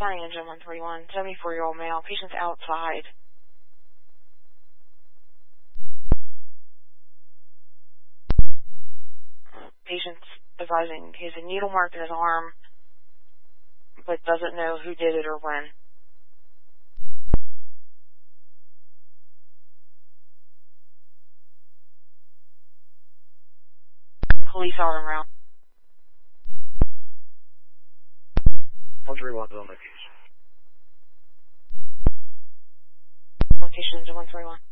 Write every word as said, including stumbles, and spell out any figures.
Spotting engine one thirty-one, seventy-four-year-old male, patient's outside. Patient's advising he has a needle mark in his arm, but doesn't know who did it or when. Police are en route. one thirty-one, on my case. Location engine one thirty-one.